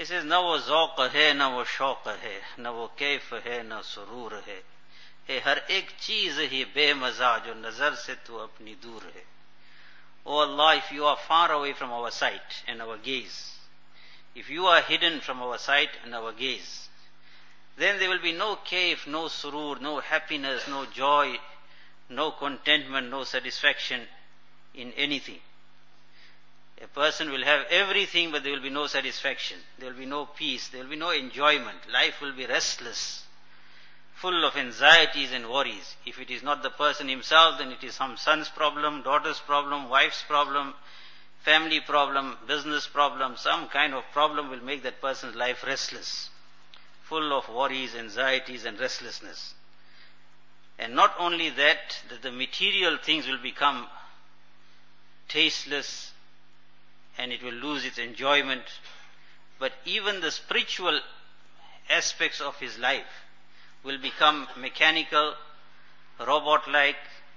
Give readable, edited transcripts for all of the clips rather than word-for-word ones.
says, na wo zauq hai, na wo shauq hai, na wo kaif hai, na surur hai. हर एक चीज ही बेमजा जो नजर से तू अपनी दूर है. O Allah, if you are far away from our sight and our gaze, if you are hidden from our sight and our gaze, then there will be no kaif, no surur, no happiness, no joy, no contentment, no satisfaction in anything. A person will have everything, but there will be no satisfaction. There will be no peace. There will be no enjoyment. Life will be restless, full of anxieties and worries. If it is not the person himself, then it is some son's problem, daughter's problem, wife's problem, family problem, business problem. Some kind of problem will make that person's life restless, full of worries, anxieties and restlessness. And not only that the material things will become tasteless and it will lose its enjoyment, but even the spiritual aspects of his life will become mechanical, robot-like,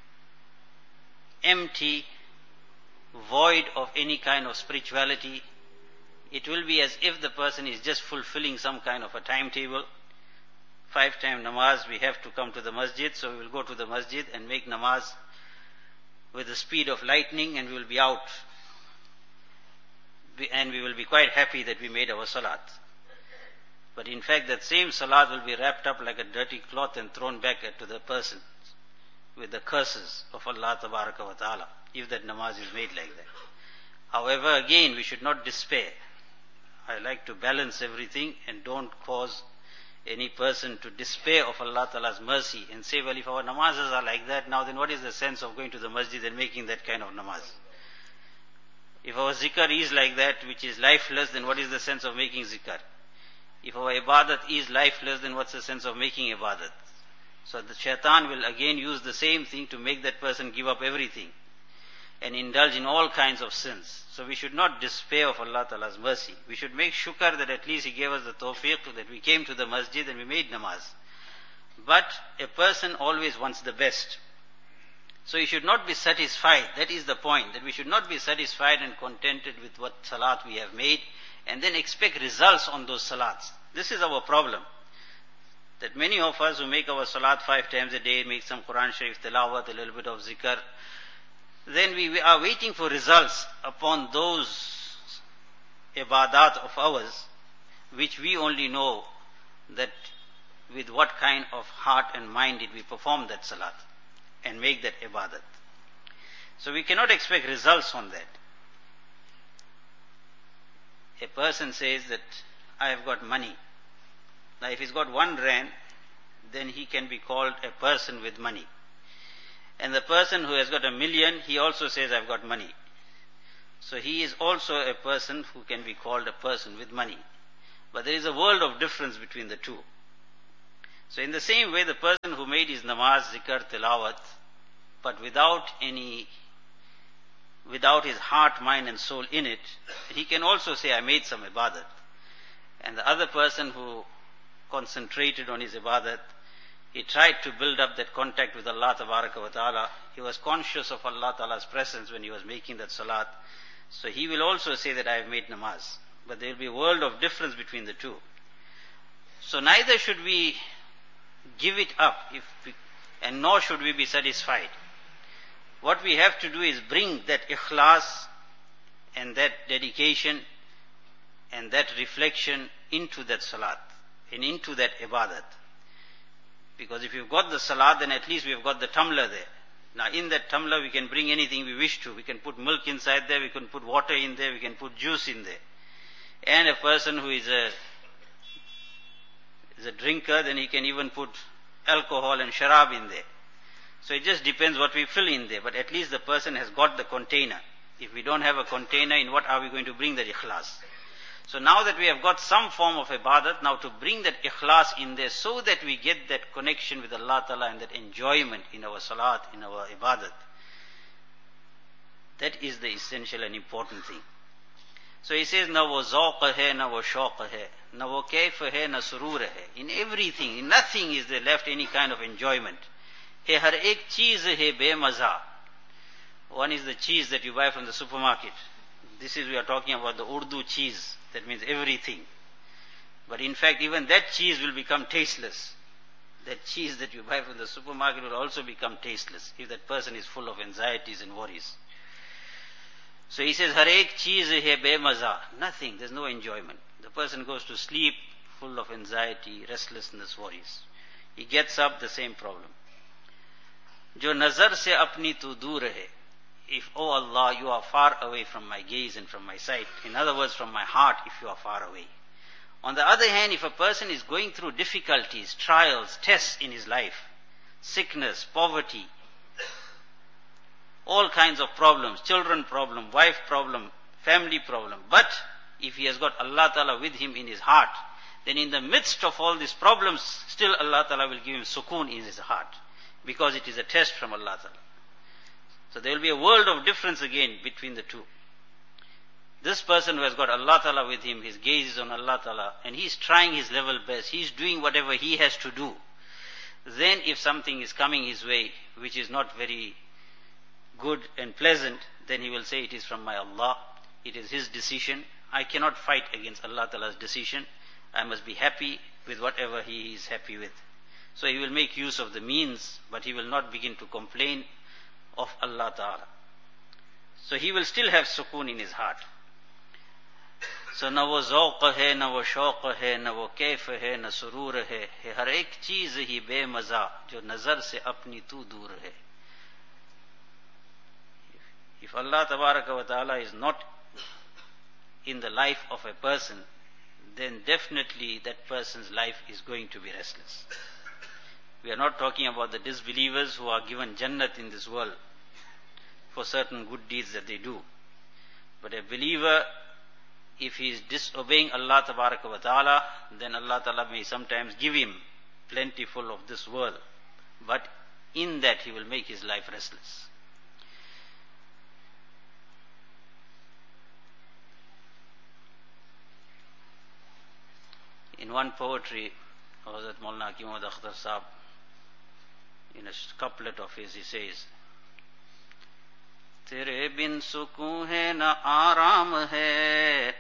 empty, void of any kind of spirituality. It will be as if the person is just fulfilling some kind of a timetable. 5-time namaz, we have to come to the masjid, so we will go to the masjid and make namaz with the speed of lightning, and we will be out. And we will be quite happy that we made our salat. But in fact, that same salat will be wrapped up like a dirty cloth and thrown back to the person with the curses of Allah Tabaraka wa Ta'ala, if that namaz is made like that. However, again, we should not despair. I like to balance everything and don't cause any person to despair of Allah Ta'ala's mercy and say, well, if our namazes are like that, now then what is the sense of going to the masjid and making that kind of namaz? If our zikr is like that, which is lifeless, then what is the sense of making zikr? If our ibadat is lifeless, then what's the sense of making ibadat? So the shaitan will again use the same thing to make that person give up everything and indulge in all kinds of sins. So we should not despair of Allah Ta'ala's mercy. We should make shukr that at least He gave us the tawfiq, that we came to the masjid and we made namaz. But a person always wants the best. So he should not be satisfied. That is the point, that we should not be satisfied and contented with what salat we have made and then expect results on those salats. This is our problem. That many of us who make our salat 5 times a day, make some Quran Sharif tilawat, a little bit of zikr, then we are waiting for results upon those ibadat of ours, which we only know that with what kind of heart and mind did we perform that salat and make that ibadat. So we cannot expect results on that. A person says that I have got money. Now if he's got 1 rand, then he can be called a person with money. And the person who has got 1 million, he also says I've got money. So he is also a person who can be called a person with money. But there is a world of difference between the two. So in the same way, the person who made his namaz, zikr, tilawat, but without his heart, mind and soul in it, he can also say, I made some ibadat. And the other person who concentrated on his ibadat, he tried to build up that contact with Allah Tabaraka wa Ta'ala. He was conscious of Allah Ta'ala's presence when he was making that salat. So he will also say that I have made namaz. But there will be a world of difference between the two. So neither should we give it up, and nor should we be satisfied. What we have to do is bring that ikhlas and that dedication and that reflection into that salat and into that ibadat. Because if you've got the salat, then at least we've got the tumbler there. Now in that tumbler we can bring anything we wish to. We can put milk inside there, we can put water in there, we can put juice in there. And a person who is a drinker, then he can even put alcohol and sharab in there. So it just depends what we fill in there, but at least the person has got the container. If we don't have a container, in what are we going to bring that ikhlas? So now that we have got some form of ibadat, now to bring that ikhlas in there so that we get that connection with Allah Ta'ala and that enjoyment in our salat, in our ibadat. That is the essential and important thing. So he says, na wo zauq hai, na wo shauq hai, na wo kaif hai, na surur hai. In everything, in nothing is there left any kind of enjoyment. Hai har ek cheez hai bemaza. One is the cheese that you buy from the supermarket. This is, we are talking about the Urdu cheese. That means everything. But in fact, even that cheese will become tasteless. That cheese that you buy from the supermarket will also become tasteless if that person is full of anxieties and worries. So he says, Har ek cheez hai bemaza. Nothing, there's no enjoyment. The person goes to sleep full of anxiety, restlessness, worries. He gets up, the same problem. Jo nazar se apni tu dur hai. If, oh Allah, you are far away from my gaze and from my sight. In other words, from my heart, if you are far away. On the other hand, if a person is going through difficulties, trials, tests in his life, sickness, poverty, all kinds of problems, children problem, wife problem, family problem, but if he has got Allah Ta'ala with him in his heart, then in the midst of all these problems, still Allah Ta'ala will give him sukoon in his heart, because it is a test from Allah Ta'ala. So there will be a world of difference again between the two. This person who has got Allah Ta'ala with him, his gaze is on Allah Ta'ala, and he is trying his level best, he is doing whatever he has to do. Then if something is coming his way, which is not very good and pleasant, then he will say, it is from my Allah, it is his decision, I cannot fight against Allah Ta'ala's decision, I must be happy with whatever he is happy with. So he will make use of the means, but he will not begin to complain of Allah Ta'ala. So he will still have sukoon in his heart. So na wo zauq hai, na wo shauq hai, na wo kaif hai, na surur hai, har ek cheez hi bemaza, jo nazar se apni tu dur hai. If Allah Tabaraka wa Ta'ala is not in the life of a person, then definitely that person's life is going to be restless. We are not talking about the disbelievers who are given Jannat in this world for certain good deeds that they do. But a believer, if he is disobeying Allah Tabaraka wa Ta'ala, then Allah Ta'ala may sometimes give him plentiful of this world. But in that he will make his life restless. In one poetry, Hazrat Maulana Hakim Ahmad Akhtar Sahab, in a couplet of his, he says, Tere bin sukoon hai na aaram hai.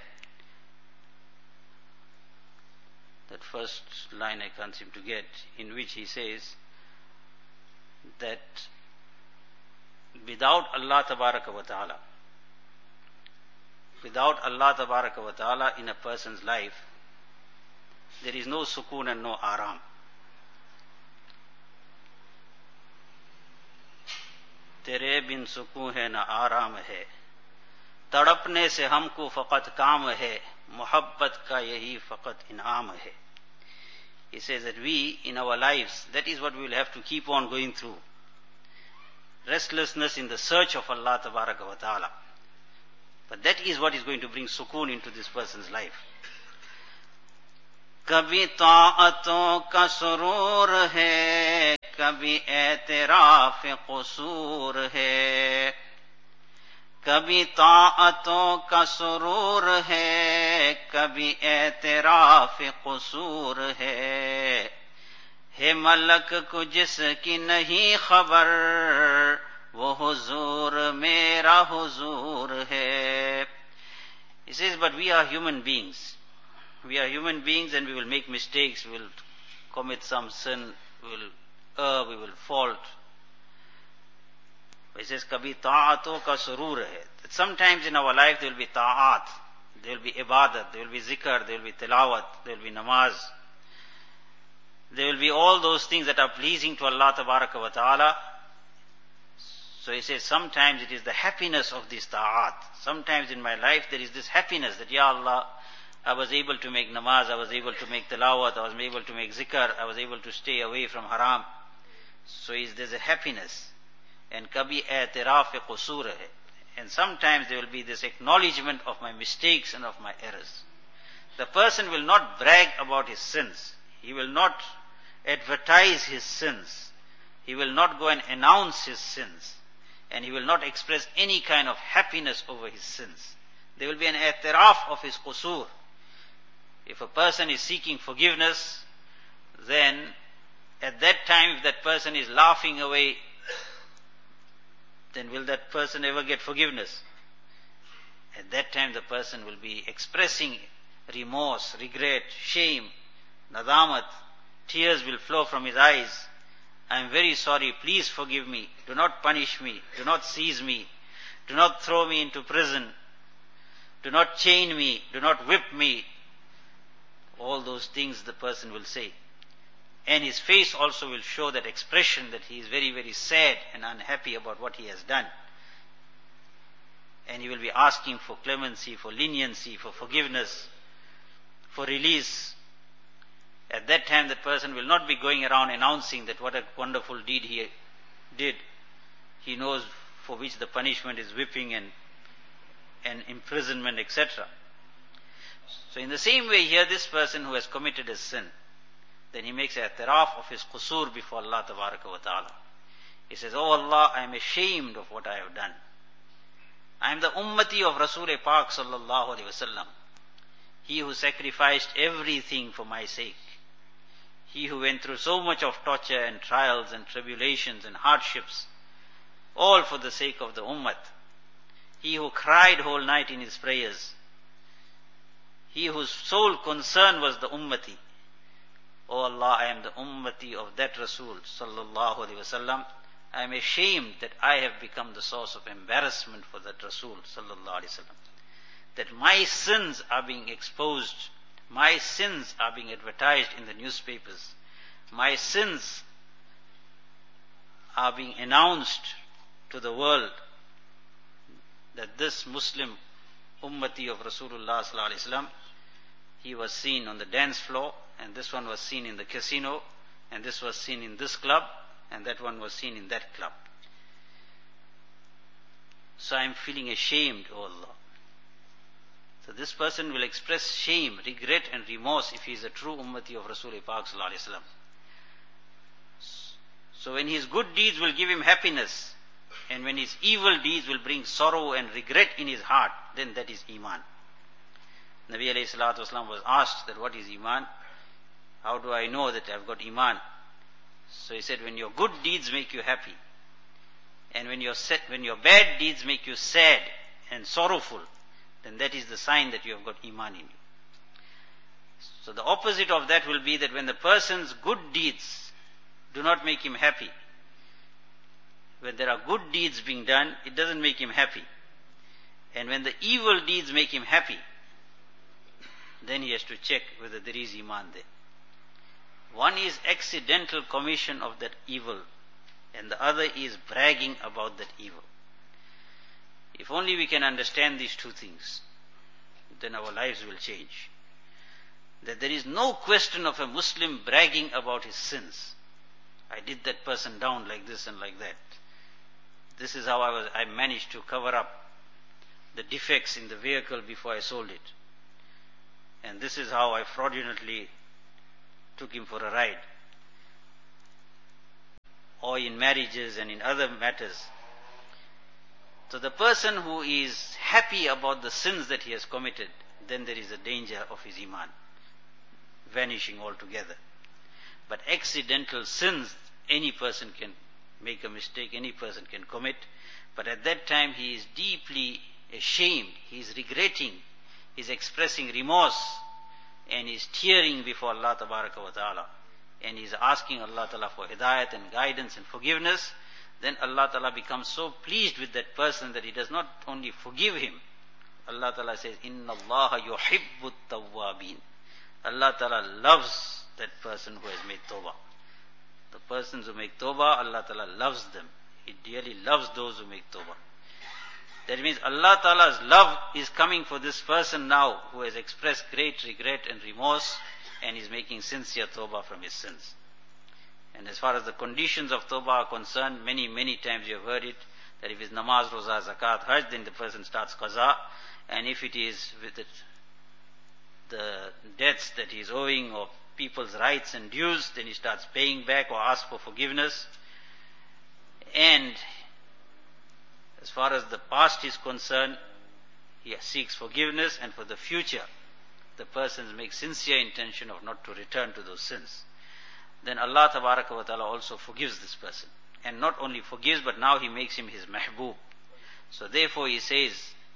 That first line I can't seem to get, in which he says that without Allah Tabaraka wa Ta'ala, in a person's life, there is no sukoon and no aram. तेरे बिन सुकून है न आराम है, तड़पने से हमको फकत काम है, मोहब्बत का यही फकत इनाम है. He says that we, in our lives, that is what we will have to keep on going through. Restlessness in the search of Allah Tabaraka wa Ta'ala. But that is what is going to bring sukoon into this person's life. कभी ताअतों का सुरूर है, कभी एतराफ क़ुसूर है. कभी ताअतों का सुरूर है, कभी एतराफ क़ुसूर है मलक को जिसकी नहीं खबर, वो हुजूर मेरा हुजूर है. He says, but we are human beings. We are human beings and we will make mistakes, we will commit some sin, we will err, we will fault. But he says, kabhi ta'ato ka surur hai. That sometimes in our life there will be ta'at, there will be ibadat, there will be zikr, there will be tilawat, there will be namaz. There will be all those things that are pleasing to Allah Tabaraka wa Ta'ala. So he says, sometimes it is the happiness of this ta'at. Sometimes in my life there is this happiness that, Ya Allah, I was able to make namaz, I was able to make tilawat, I was able to make zikr, I was able to stay away from haram. So there's a happiness. And kabhi i'tiraf qusur hai. And sometimes there will be this acknowledgement of my mistakes and of my errors. The person will not brag about his sins. He will not advertise his sins. He will not go and announce his sins. And he will not express any kind of happiness over his sins. There will be an i'tiraf of his qusur. If a person is seeking forgiveness, then at that time if that person is laughing away, then will that person ever get forgiveness? At that time the person will be expressing remorse, regret, shame, nadamat, tears will flow from his eyes. I am very sorry, please forgive me, do not punish me, do not seize me, do not throw me into prison, do not chain me, do not whip me. All those things the person will say. And his face also will show that expression that he is very, very sad and unhappy about what he has done. And he will be asking for clemency, for leniency, for forgiveness, for release. At that time, that person will not be going around announcing that what a wonderful deed he did. He knows for which the punishment is whipping and imprisonment, etc. So in the same way here, this person who has committed a sin, then he makes a i'tiraf of his qusur before Allah tabaraka wa ta'ala. He says, "Oh Allah, I am ashamed of what I have done. I am the ummati of Rasul Pak sallallahu alaihi wasallam. He who sacrificed everything for my sake. He who went through so much of torture and trials and tribulations and hardships, all for the sake of the ummat. He who cried whole night in his prayers. He whose sole concern was the ummati. O Allah, I am the ummati of that Rasul sallallahu alaihi wasallam. I am ashamed that I have become the source of embarrassment for that Rasul sallallahu alaihi wasallam. That my sins are being exposed, my sins are being advertised in the newspapers, my sins are being announced to the world, that this Muslim ummati of Rasulullah sallallahu alaihi wasallam, he was seen on the dance floor, and this one was seen in the casino, and this was seen in this club, and that one was seen in that club. So I am feeling ashamed, O Allah." So this person will express shame, regret and remorse if he is a true ummati of Rasul Pak sallallahu alaihi wasallam. So when his good deeds will give him happiness, and when his evil deeds will bring sorrow and regret in his heart, then that is Iman. Nabi alayhi salatu wasalam was asked that what is Iman? How do I know that I've got Iman? So he said, when your good deeds make you happy, and when your bad deeds make you sad and sorrowful, then that is the sign that you have got Iman in you. So the opposite of that will be that when the person's good deeds do not make him happy, when there are good deeds being done, it doesn't make him happy. And when the evil deeds make him happy, then he has to check whether there is Iman there. One is accidental commission of that evil, and the other is bragging about that evil. If only we can understand these two things, then our lives will change. That there is no question of a Muslim bragging about his sins. I did that person down like this and like that. This is how I managed to cover up the defects in the vehicle before I sold it. And this is how I fraudulently took him for a ride. Or in marriages and in other matters. So the person who is happy about the sins that he has committed, then there is a danger of his Iman vanishing altogether. But accidental sins, any person can make a mistake, any person can commit. But at that time he is deeply ashamed, he is regretting, he is expressing remorse, and he is tearing before Allah tabaraka wa ta'ala. And he is asking Allah ta'ala for hidayat and guidance and forgiveness. Then Allah ta'ala becomes so pleased with that person that he does not only forgive him. Allah ta'ala says, "Inna Allah yuhibbu tawwabin." Allah ta'ala loves that person who has made tawbah. The persons who make tawbah, Allah ta'ala loves them. He dearly loves those who make tawbah. That means Allah ta'ala's love is coming for this person now who has expressed great regret and remorse and is making sincere tawbah from his sins. And as far as the conditions of tawbah are concerned, many, many times you have heard it, that if it's namaz, roza, zakat, hajj, then the person starts qaza. And if it is with the debts that he is owing or people's rights and dues, then he starts paying back or asks for forgiveness. And as far as the past is concerned, he seeks forgiveness, and for the future, the person makes sincere intention of not to return to those sins. Then Allah tabaraka wa ta'ala also forgives this person. And not only forgives, but now he makes him his mahbub. So therefore he says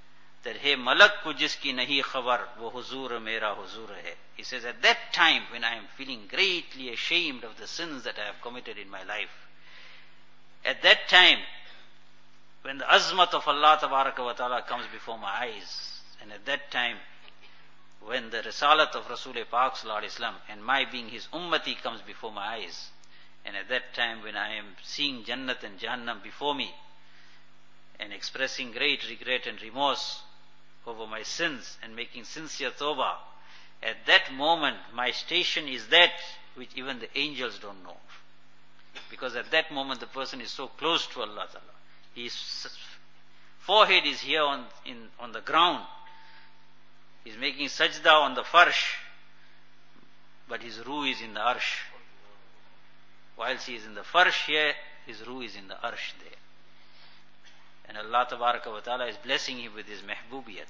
that hey malak ko jiski nahi khabar wo huzur mera huzur hai. He says at that time when I am feeling greatly ashamed of the sins that I have committed in my life, at that time when the azmat of Allah tabaraka wa ta'ala comes before my eyes, and at that time when the risalat of Rasul Pak sallallahu alaihi wasallam and my being his ummati comes before my eyes, and at that time when I am seeing Jannat and Jahannam before me and expressing great regret and remorse over my sins and making sincere tawbah, at that moment my station is that which even the angels don't know. Because at that moment the person is so close to Allah Ta'ala. His forehead is here on the ground. He is making sajda on the farsh, but his ruh is in the arsh. Whilst he is in the farsh here, his ruh is in the arsh there. And Allah Tabaraka wa Ta'ala is blessing him with his mehbubiyat.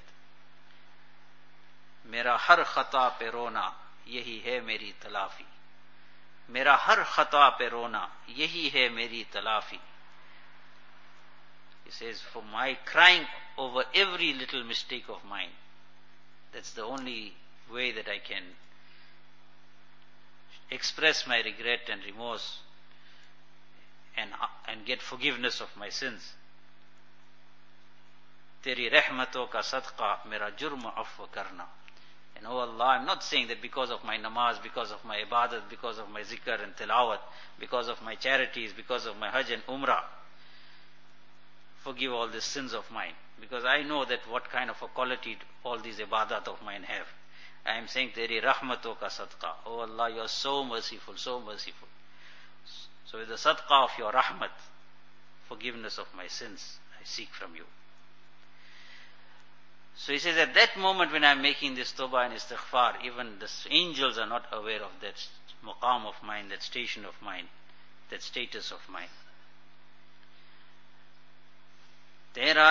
Mera har khata pe rona, yahi hai meri talafi. Mera har khata pe rona, yahi hai meri talafi. He says, for my crying over every little mistake of mine, that's the only way that I can express my regret and remorse and get forgiveness of my sins. Teri rahmaton ka sadqa mera jurm afwa karna. And oh Allah, I'm not saying that because of my namaz, because of my ibadat, because of my zikr and tilawat, because of my charities, because of my hajj and umrah, forgive all the sins of mine. Because I know that what kind of a quality all these ibadat of mine have. I am saying, Teri rahmaton ka sadqa. Oh Allah, you are so merciful, so merciful. So with the sadqa of your rahmat, forgiveness of my sins, I seek from you. So he says, at that moment when I am making this tawbah and istighfar, even the angels are not aware of that maqam of mine, that station of mine, that status of mine. There are